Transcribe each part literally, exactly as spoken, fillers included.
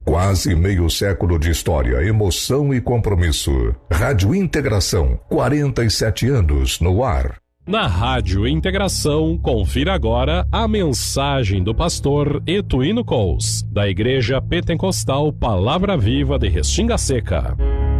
Quase meio século de história, emoção e compromisso. Rádio Integração, quarenta e sete anos no ar. Na Rádio Integração, confira agora a mensagem do pastor Etuino Cous, da Igreja Pentecostal Palavra Viva de Restinga Seca.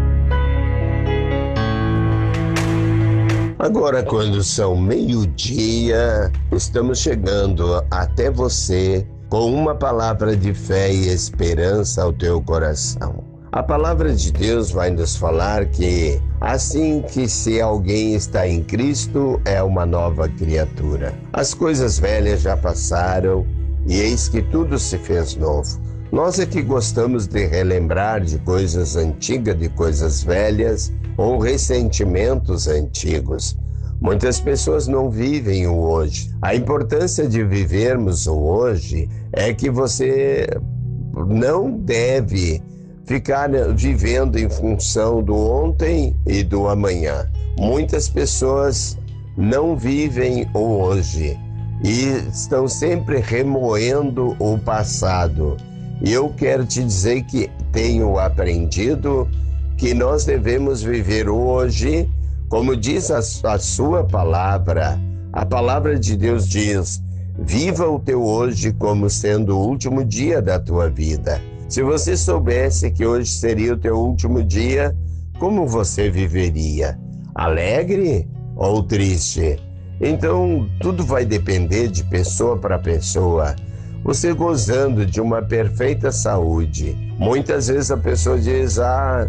Agora, quando são meio-dia, estamos chegando até você com uma palavra de fé e esperança ao teu coração. A palavra de Deus vai nos falar que, assim que se alguém está em Cristo, é uma nova criatura. As coisas velhas já passaram e eis que tudo se fez novo. Nós é que gostamos de relembrar de coisas antigas, de coisas velhas ou ressentimentos antigos. Muitas pessoas não vivem o hoje. A importância de vivermos o hoje é que você não deve ficar vivendo em função do ontem e do amanhã. Muitas pessoas não vivem o hoje e estão sempre remoendo o passado. E eu quero te dizer que tenho aprendido que nós devemos viver o hoje, como diz a, a sua palavra. A palavra de Deus diz: viva o teu hoje como sendo o último dia da tua vida. Se você soubesse que hoje seria o teu último dia, como você viveria? Alegre ou triste? Então, tudo vai depender de pessoa para pessoa. Você gozando de uma perfeita saúde. Muitas vezes a pessoa diz: ah,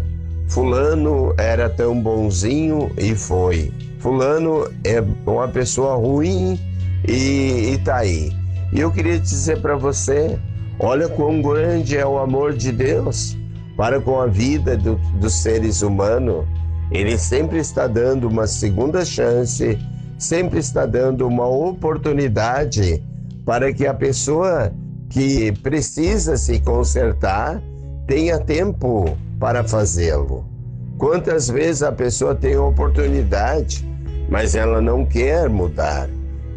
fulano era tão bonzinho e foi. Fulano é uma pessoa ruim e, e tá aí. E eu queria dizer para você, olha quão grande é o amor de Deus para com a vida do, dos seres humanos. Ele sempre está dando uma segunda chance, sempre está dando uma oportunidade para que a pessoa que precisa se consertar tenha tempo para fazê-lo. Quantas vezes a pessoa tem oportunidade, mas ela não quer mudar.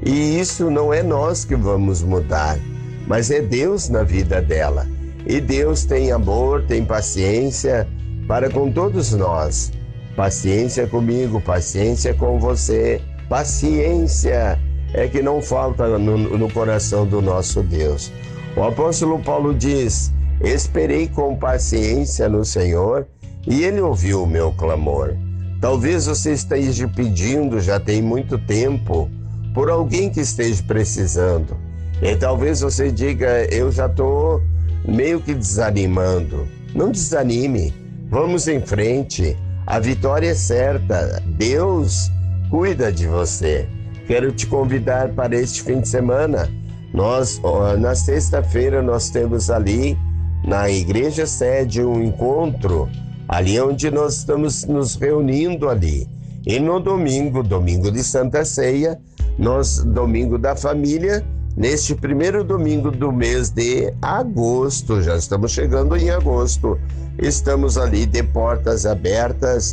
E isso não é nós que vamos mudar, mas é Deus na vida dela. E Deus tem amor, tem paciência para com todos nós. Paciência comigo, paciência com você. Paciência é que não falta no, no coração do nosso Deus. O apóstolo Paulo diz: esperei com paciência no Senhor e Ele ouviu o meu clamor. Talvez você esteja pedindo, já tem muito tempo, por alguém que esteja precisando. E talvez você diga: eu já estou meio que desanimando. Não desanime, vamos em frente. A vitória é certa, Deus cuida de você. Quero te convidar para este fim de semana. Nós, na sexta-feira, nós temos ali na igreja sede um encontro, ali onde nós estamos nos reunindo ali. E no domingo, domingo de Santa Ceia, nós, domingo da família, neste primeiro domingo do mês de agosto, já estamos chegando em agosto, estamos ali de portas abertas,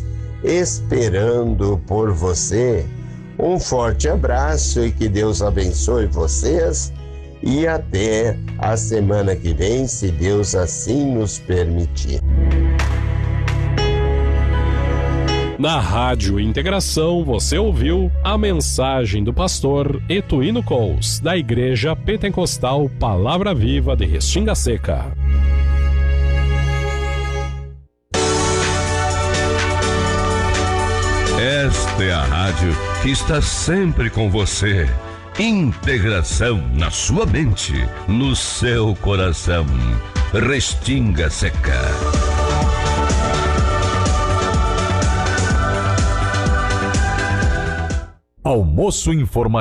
esperando por você. Um forte abraço e que Deus abençoe vocês e até a semana que vem, se Deus assim nos permitir. Na Rádio Integração, você ouviu a mensagem do pastor Etuino Cous, da Igreja Pentecostal Palavra Viva de Restinga Seca. Esta é a rádio que está sempre com você. Integração na sua mente, no seu coração. Restinga Seca. Almoço informativo.